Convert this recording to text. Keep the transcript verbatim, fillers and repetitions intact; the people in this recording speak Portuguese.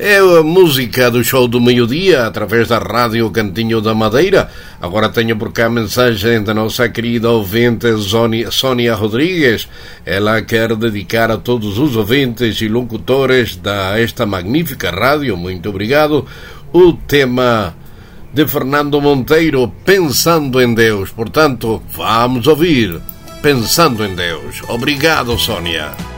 É a música do show do meio-dia, através da Rádio Cantinho da Madeira. Agora tenho por cá a mensagem da nossa querida ouvinte Sónia Rodrigues. Ela quer dedicar a todos os ouvintes e locutores desta magnífica rádio, muito obrigado, o tema de Fernando Monteiro, Pensando em Deus. Portanto, vamos ouvir Pensando em Deus. Obrigado, Sónia.